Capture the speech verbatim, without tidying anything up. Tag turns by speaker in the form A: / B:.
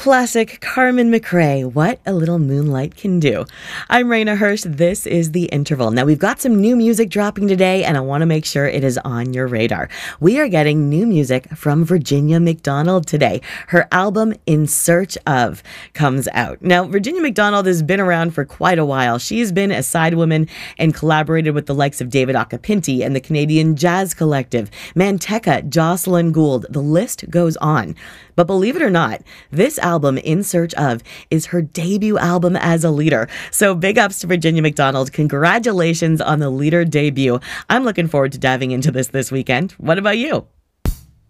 A: Classic Carmen McRae, What a Little Moonlight Can Do. I'm Raina Hirsch. This is The Interval. Now, we've got some new music dropping today, and I want to make sure it is on your radar. We are getting new music from Virginia McDonald today. Her album, In Search Of, comes out. Now, Virginia McDonald has been around for quite a while. She's been a side woman and collaborated with the likes of David Occhipinti and the Canadian Jazz Collective, Manteca, Jocelyn Gould. The list goes on. But believe it or not, this album, In Search Of, is her debut album as a leader. So big ups to Virginia McDonald. Congratulations on the leader debut. I'm looking forward to diving into this this weekend. What about you?